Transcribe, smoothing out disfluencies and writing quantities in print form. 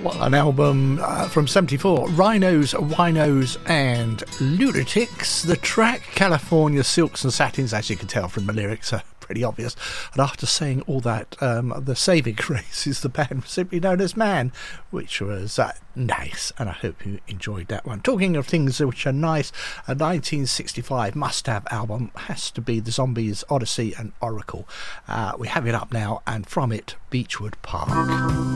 What an album from 74. Rhinos, Winos and Lunatics. The track California Silks and Satins, as you can tell from the lyrics, are pretty obvious. And after saying all that, the saving grace is the band simply known as Man, which was nice, and I hope you enjoyed that one. Talking of things which are nice, a 1965 must-have album has to be the Zombies, Odyssey and Oracle. We have it up now, and from it, Beechwood Park.